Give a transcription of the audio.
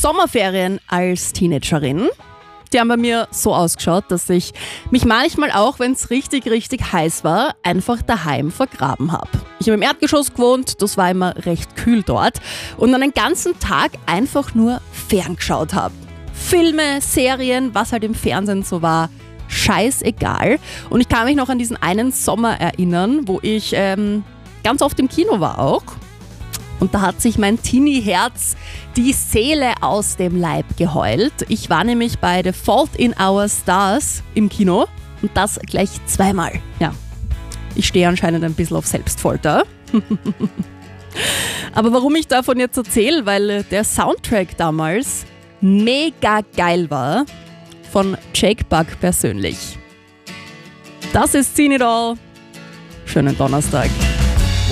Sommerferien als Teenagerin. Die haben bei mir so ausgeschaut, dass ich mich manchmal auch, wenn es richtig, richtig heiß war, einfach daheim vergraben habe. Ich habe im Erdgeschoss gewohnt, das war immer recht kühl dort und dann den ganzen Tag einfach nur ferngeschaut habe. Filme, Serien, was halt im Fernsehen so war, scheißegal. Und ich kann mich noch an diesen einen Sommer erinnern, wo ich ganz oft im Kino war auch. Und da hat sich mein Teenie-Herz die Seele aus dem Leib geheult. Ich war nämlich bei The Fault in Our Stars im Kino und das gleich zweimal. Ja, ich stehe anscheinend ein bisschen auf Selbstfolter. Aber warum ich davon jetzt erzähle, weil der Soundtrack damals mega geil war, von Jake Bugg persönlich. Das ist Seen It All. Schönen Donnerstag.